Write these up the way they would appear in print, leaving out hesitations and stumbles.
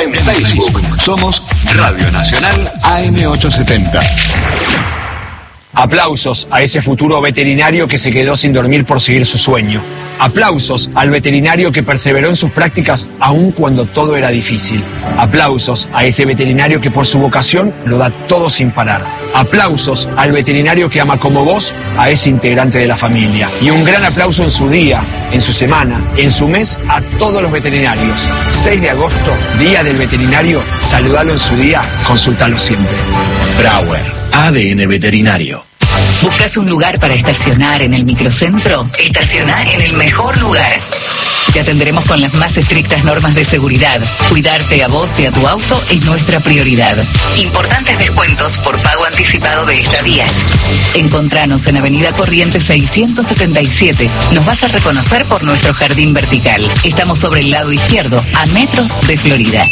En Facebook somos Radio Nacional AM870. Aplausos a ese futuro veterinario que se quedó sin dormir por seguir su sueño. Aplausos al veterinario que perseveró en sus prácticas aun cuando todo era difícil. Aplausos a ese veterinario que por su vocación lo da todo sin parar. Aplausos al veterinario que ama como vos a ese integrante de la familia. Y un gran aplauso en su día, en su semana, en su mes a todos los veterinarios. 6 de agosto, Día del Veterinario. Saludalo en su día, consultalo siempre. Brauer, ADN Veterinario. ¿Buscas un lugar para estacionar en el microcentro? Estaciona en el mejor lugar. Te atenderemos con las más estrictas normas de seguridad. Cuidarte a vos y a tu auto es nuestra prioridad. Importantes descuentos por pago anticipado de estadías. Encontranos en Avenida Corrientes 677. Nos vas a reconocer por nuestro jardín vertical. Estamos sobre el lado izquierdo, a metros de Florida.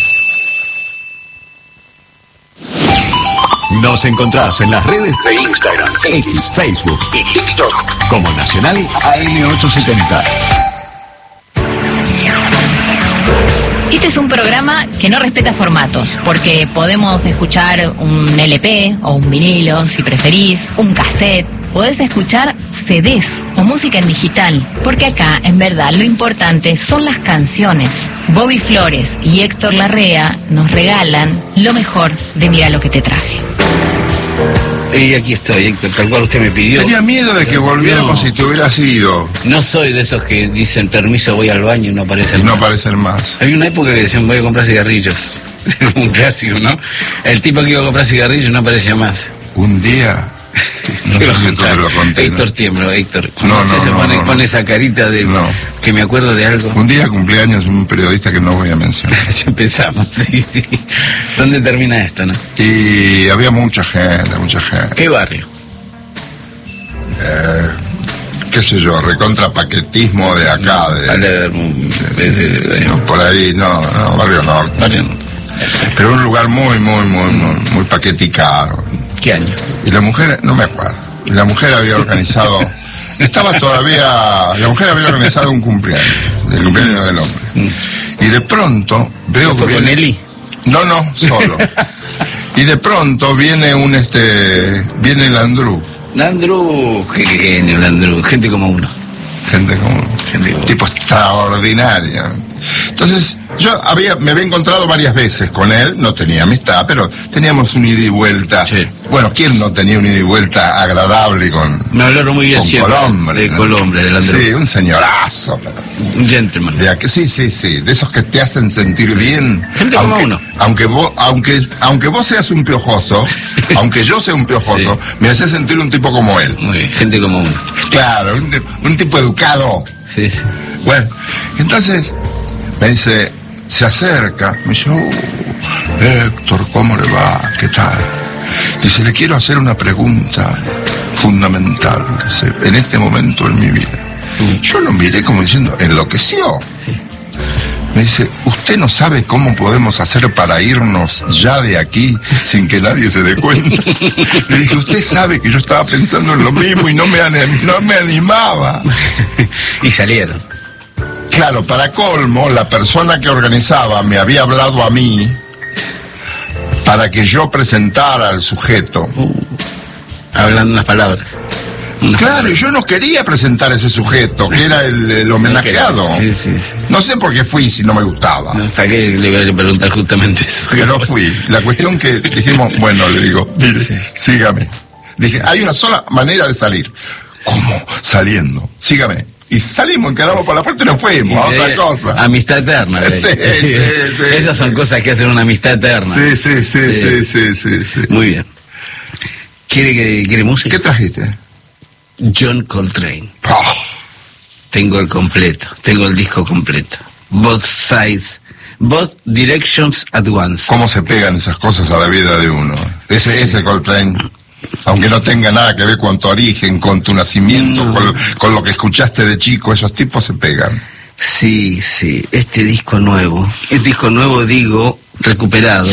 Nos encontrás en las redes de Instagram, X, Facebook y TikTok como Nacional AM870. Este es un programa que no respeta formatos, porque podemos escuchar un LP o un vinilo, si preferís, un cassette. Podés escuchar CDs o música en digital, porque acá, en verdad, lo importante son las canciones. Bobby Flores y Héctor Larrea nos regalan lo mejor de Mira lo que te traje. Y aquí estoy, Héctor, tal cual usted me pidió. Tenía miedo de que volviéramos si te hubieras ido. No soy de esos que dicen permiso, voy al baño y no aparecen No más. aparecen más. Había una época que decían voy a comprar cigarrillos. Un clásico, ¿no? El tipo que iba a comprar cigarrillos no aparecía más. Un día... No sé si tú te lo conté, Héctor ¿no? tiembla, Héctor. Cuando No, se no, pone esa carita de que me acuerdo de algo. Un día cumpleaños un periodista que no voy a mencionar. Ya empezamos, sí. ¿Dónde termina esto, no? Y había mucha gente. ¿Qué barrio? Qué sé yo, recontrapaquetismo de acá. No, por ahí, no, Barrio Norte. Pero un lugar muy paqueticado. ¿Qué año? Y la mujer, no me acuerdo. Y la mujer había organizado... La mujer había organizado un cumpleaños, el cumpleaños del hombre. Y de pronto veo ¿Fue que con viene... Eli? No, solo. Y de pronto viene viene Landru. Landru, qué genio, Landru, gente como uno. Gente como tipo extraordinaria. Entonces, me había encontrado varias veces con él, no tenía amistad, pero teníamos un ida y vuelta. Sí. Bueno, ¿quién no tenía un ida y vuelta agradable con... Me hablaron muy bien siempre. Colombre, de Colombre, de Landru. Sí, un señorazo. Pero... Un gentleman. Sí, de esos que te hacen sentir bien. Gente como uno. Aunque vos seas un piojoso, aunque yo sea un piojoso, sí, me hace sentir un tipo como él. Muy bien, gente como uno. Claro, un tipo educado. Sí. Bueno, entonces me dice, se acerca, me dice, Héctor, ¿cómo le va? ¿Qué tal? Dice, le quiero hacer una pregunta fundamental, dice, en este momento en mi vida. Yo lo miré como diciendo, enloqueció. Sí. Me dice, ¿usted no sabe cómo podemos hacer para irnos ya de aquí sin que nadie se dé cuenta? Le dije, usted sabe que yo estaba pensando en lo mismo y no me animaba. Y salieron. Claro, para colmo, la persona que organizaba me había hablado a mí para que yo presentara al sujeto. Hablando unas palabras. Claro, y yo no quería presentar a ese sujeto, que era el homenajeado. Sí. No sé por qué fui si no me gustaba. No, hasta que le voy a preguntar justamente eso. Que no fui. La cuestión que dijimos, bueno, le digo, mire, sígame. Dije, hay una sola manera de salir. ¿Cómo? Saliendo. Sígame. Y salimos, quedamos por la puerta y nos fuimos a otra cosa. Amistad eterna. Sí. Esas son cosas que hacen una amistad eterna. Sí. Muy bien. ¿Quiere música? ¿Qué trajiste? John Coltrane. Tengo el disco completo. Both Sides, Both Directions at Once. ¿Cómo se pegan esas cosas a la vida de uno? Ese Coltrane, aunque no tenga nada que ver con tu origen, con tu nacimiento, con lo que escuchaste de chico, esos tipos se pegan. Sí, este disco nuevo digo, recuperado,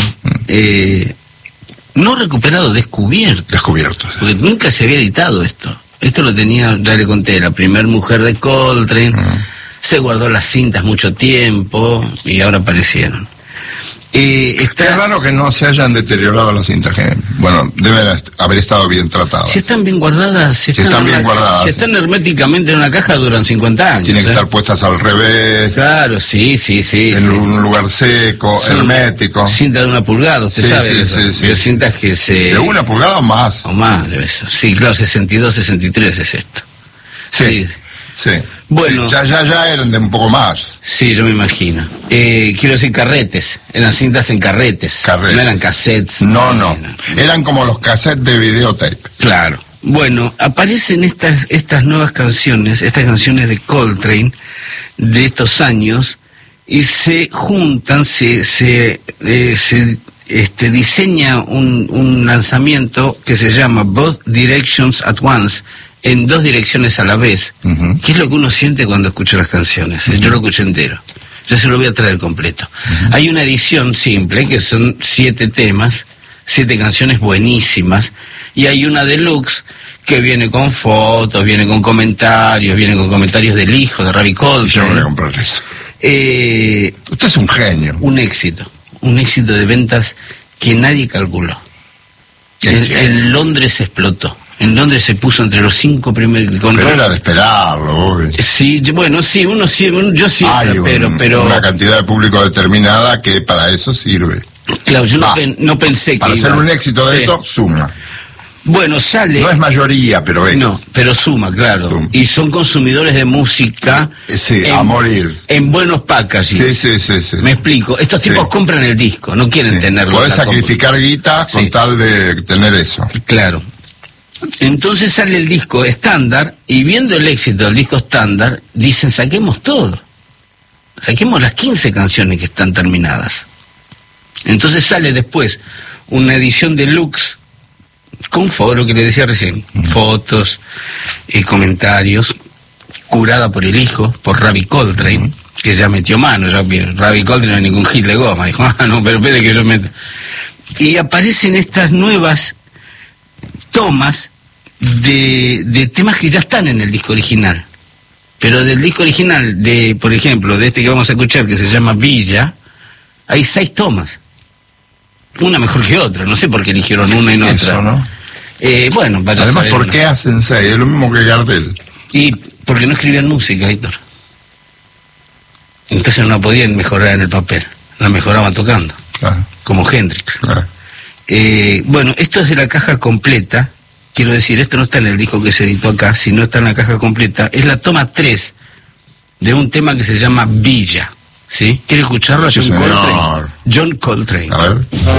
no recuperado, descubierto. Porque nunca se había editado esto. Esto lo tenía, ya le conté, la primer mujer de Coltrane, se guardó las cintas mucho tiempo y ahora aparecieron. Es raro que no se hayan deteriorado las cintas, que, bueno, deben haber estado bien tratadas. Si están bien guardadas, si están bien guardadas. Si están herméticamente en una caja, duran 50 años. Tienen que estar puestas al revés. Claro, sí. En un lugar seco, hermético. Cinta de 1 pulgada, usted sabe. Sí. Pero cintas que se... ¿De 1 pulgada o más? O más, debe ser. Sí, claro, 62, 63 es esto. Sí. Bueno. Sí, ya eran de un poco más. Sí, yo me imagino. Quiero decir carretes. Eran cintas en carretes. No eran cassettes. No. Eran como los cassettes de videotape. Claro. Bueno, aparecen estas nuevas canciones, estas canciones de Coltrane de estos años, y se juntan, se diseña un lanzamiento que se llama Both Directions at Once, en 2 direcciones a la vez, que es lo que uno siente cuando escucha las canciones. Yo lo escuché entero, yo se lo voy a traer completo. Hay una edición simple, que son 7 temas, 7 canciones buenísimas, y hay una deluxe que viene con fotos, viene con comentarios del hijo de Ravi Coltrane. Yo no voy a comprar eso. Usted es un genio. Un éxito de ventas que nadie calculó. En Londres explotó. En Londres se puso entre los 5 primeros. Pero era de esperarlo, obvio. Sí, bueno, yo sí, pero una cantidad de público determinada que para eso sirve. Claro, yo no pensé que para hacer un éxito de eso, suma. Bueno, sale... No es mayoría, pero es. No, pero suma, claro. Suma. Y son consumidores de música... a morir. En buenos packaging. Sí. Me explico. Estos tipos compran el disco, no quieren tenerlo. Podés sacrificar guita con tal de tener eso. Claro. Entonces sale el disco estándar, y viendo el éxito del disco estándar, dicen, saquemos todo. Saquemos las 15 canciones que están terminadas. Entonces sale después una edición deluxe, con lo que le decía recién, fotos y comentarios, curada por el hijo, por Ravi Coltrane, que ya metió mano. Ravi Coltrane no es ningún hit de goma, dijo, no, pero espere que yo meta. Y aparecen estas nuevas tomas de temas que ya están en el disco original. Pero del disco original, por ejemplo, de este que vamos a escuchar, que se llama Villa, hay 6 tomas. Una mejor que otra, no sé por qué eligieron una y no otra. Eso, ¿no? Bueno, para además, saber ¿por qué hacen 6? Es lo mismo que Gardel. Y porque no escribían música, Héctor. Entonces no podían mejorar en el papel, la mejoraban tocando, como Hendrix. Bueno, esto es de la caja completa, quiero decir, esto no está en el disco que se editó acá, sino está en la caja completa, es la toma 3 de un tema que se llama Villa, ¿sí? ¿Quiere escucharlo a John Coltrane? A ver.